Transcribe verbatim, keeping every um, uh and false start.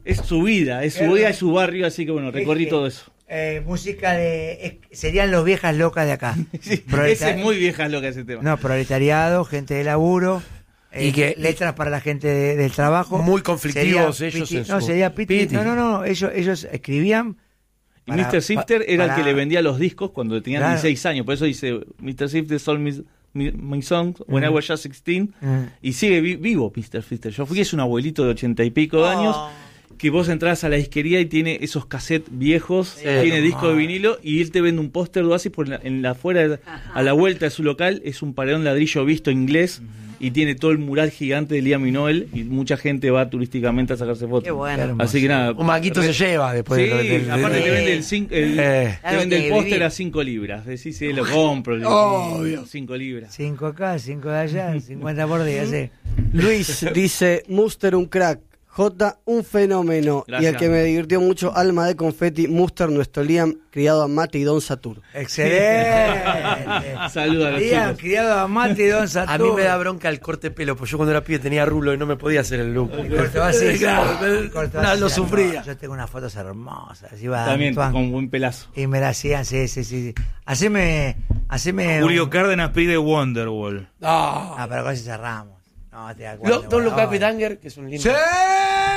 es su vida, es su Claro. vida, es su barrio, así que bueno, recorrí que, todo eso. Eh, música de... es- serían los viejas locas de acá. Sí, Proleta- ese es muy vieja loca ese tema. No, proletariado, gente de laburo. eh, Y que- letras para la gente de- del trabajo. Muy conflictivos Sería ellos Piti- en su- No, sería Piti. Piti. No, no, no, ellos, ellos escribían... Y para- mister Sifter era el para- que le vendía los discos cuando tenían Claro. dieciséis años. Por eso dice, mister Sifter sold me, me- my songs when I was just sixteen. Mm. Y sigue vi- vivo mister Sifter. Yo fui, es un abuelito de ochenta y pico de años. Que vos entras a la disquería y tiene esos cassettes viejos, tiene disco de vinilo y él te vende un póster de Oasis por la, en la afuera, a la vuelta de su local, es un paredón ladrillo visto inglés y tiene todo el mural gigante de Liam y Noel y mucha gente va turísticamente a sacarse fotos. Qué bueno. Así que nada. Un maquito se lleva después. Sí, de lo- del- del- aparte del- te vende el, cin- el, Eh. te vende el Algo que póster vivir. a cinco libras. Decís, sí, lo compro. Obvio. cinco libras. Cinco acá, cinco de allá, cincuenta por día, sí. Luis dice, Muster un crack, J un fenómeno. Gracias. Y el que me divirtió mucho, Alma de Confetti, Muster nuestro Liam, criado a Mate y Don Satur. Excelente. Saludos a los Liam, chicos. criado a Mate y Don A Satur. mí me da bronca el corte de pelo, pues yo cuando era pibe tenía rulo y no me podía hacer el look. El corte va así, Claro, el corte va no, así, lo no. sufría. Yo tengo unas fotos hermosas. Iba También Antoine, con buen pelazo. y me la hacían, sí, sí, sí. Haceme, haceme... Julio un- Cárdenas pide Wonderwall. Ah. Ah, pero casi cerramos. No, te das Lo- cuenta, Don't Look bueno, Up with Anger, que es un lindo. ¡Sí!